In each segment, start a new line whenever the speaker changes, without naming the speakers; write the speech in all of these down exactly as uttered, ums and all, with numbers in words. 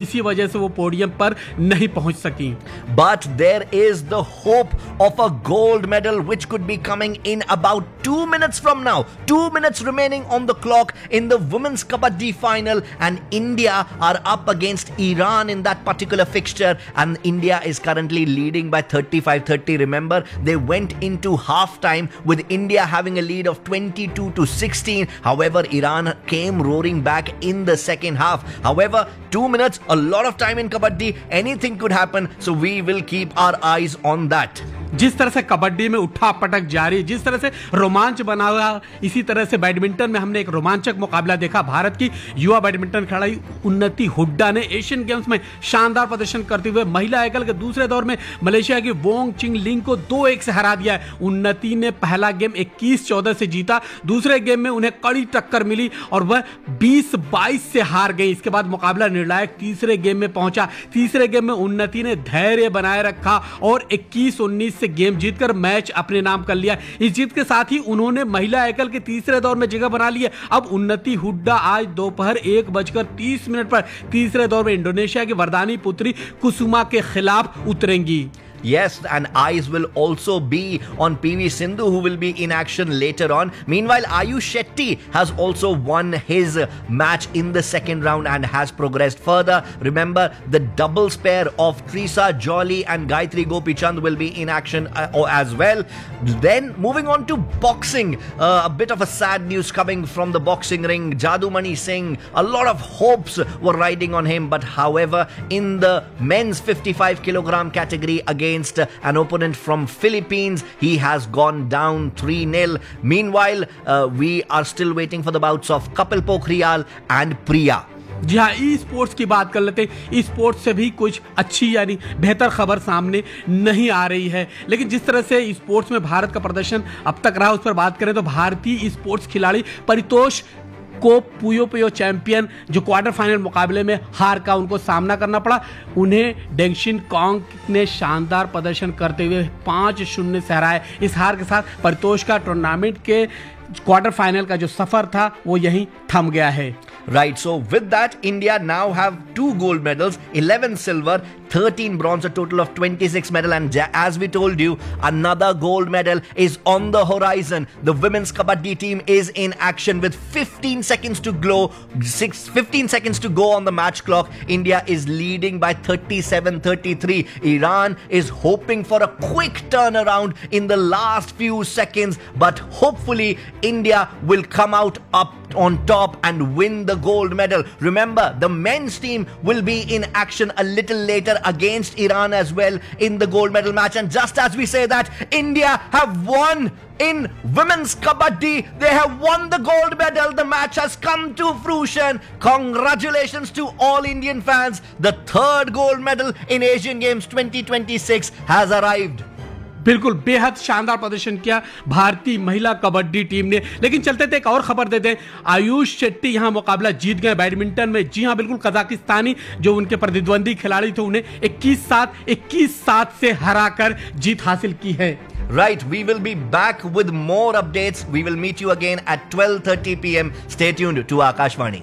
इसी वजह से वो पोडियम पर नहीं पहुंच सकी।
But there is the hope of a gold medal which could be coming in about two minutes from now. Two minutes remaining on the clock in the women's Kabaddi final, and India are up against Iran in that particular fixture, and India is currently leading by thirty-five thirty. Remember, they went into half-time with India having a lead of twenty-two to sixteen. However, Iran came roaring back in the second half. However, two minutes, a lot of time in Kabaddi, anything could happen, so we will keep our eyes on that.
जिस तरह से कबड्डी में उठा पटक जारी, जिस तरह से रोमांच बना हुआ, इसी तरह से बैडमिंटन में हमने एक रोमांचक मुकाबला देखा। भारत की युवा बैडमिंटन खिलाड़ी उन्नति हुड्डा ने एशियन गेम्स में शानदार प्रदर्शन करते हुए महिला एकल के दूसरे दौर में मलेशिया की वोंग चिंग लिंग को दो एक से हरा दिया है। उन्नति ने पहला गेम इक्कीस चौदह से जीता, दूसरे गेम में उन्हें कड़ी टक्कर मिली और वह बीस बाईस से हार गई। इसके बाद मुकाबला निर्णायक तीसरे गेम में पहुंचा। तीसरे गेम में उन्नति ने धैर्य बनाए रखा और इक्कीस उन्नीस से गेम जीतकर मैच अपने नाम कर लिया। इस जीत के साथ ही उन्होंने महिला एकल के तीसरे दौर में जगह बना ली है। अब उन्नति हुड्डा आज दोपहर एक बजकर तीस मिनट पर तीसरे दौर में इंडोनेशिया की वरदानी पुत्री कुसुमा के खिलाफ उतरेंगी।
Yes, and eyes will also be on P V Sindhu, who will be in action later on. Meanwhile, Ayush Shetty has also won his match in the second round and has progressed further. Remember, the doubles pair of Trisa Jolly and Gayatri Gopichand will be in action uh, as well. Then, moving on to boxing, uh, a bit of a sad news coming from the boxing ring. Jadumani Singh, a lot of hopes were riding on him, but however, in the men's fifty-five kilogram category again, against an opponent from Philippines, he has gone down three nil. Meanwhile, uh, we are still waiting for the bouts of Kapil Pokhriyal and Priya.
जी हाँ, e sports की बात कर लेते हैं। E sports से भी कुछ अच्छी यानी बेहतर खबर सामने नहीं आ रही है, लेकिन जिस तरह से ई स्पोर्ट्स में भारत का प्रदर्शन अब तक रहा उस पर बात करें तो भारतीय ई स्पोर्ट्स खिलाड़ी परितोष को पुयो पुयो चैंपियन जो क्वार्टर फाइनल मुकाबले में हार का उनको सामना करना पड़ा, उन्हें डेंगशिन कॉन्ग ने शानदार प्रदर्शन करते हुए पाँच शून्य से हराया। इस हार के साथ परितोष का टूर्नामेंट के क्वार्टर फाइनल का जो सफर था वो यहीं थम गया है।
Right, so with that, India now have two gold medals, eleven silver, thirteen bronze, a total of twenty-six medal. And as we told you, another gold medal is on the horizon. The women's kabaddi team is in action with fifteen seconds to go. Six, fifteen seconds to go on the match clock. India is leading by thirty-seven thirty-three. Iran is hoping for a quick turnaround in the last few seconds, but hopefully India will come out up on top and win the gold medal. Remember, the men's team will be in action a little later against Iran as well in the gold medal match. And just as we say that, India have won in women's kabaddi. They have won the gold medal. The match has come to fruition. Congratulations to all Indian fans. The third gold medal in Asian Games twenty twenty-six has arrived.
बिल्कुल बेहद शानदार प्रदर्शन किया भारतीय महिला kabaddi team ने। लेकिन चलते थे एक और खबर देते हैं। आयुष शेट्टी यहां मुकाबला जीत गए बैडमिंटन में। जी हां, बिल्कुल कजाकिस्तानी जो उनके प्रतिद्वंदी खिलाड़ी थे उन्हें इक्कीस सात इक्कीस सात से हराकर जीत हासिल की है।
Right, we will be back with more updates. We will meet you again at twelve thirty p m Stay tuned to Akashvani.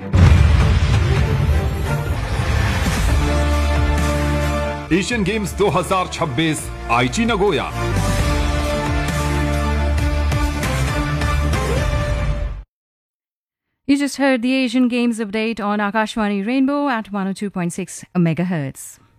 Asian games दो हज़ार छब्बीस आईची Nagoya.
You just heard the Asian Games update on Akashvani Rainbow at one oh two point six megahertz.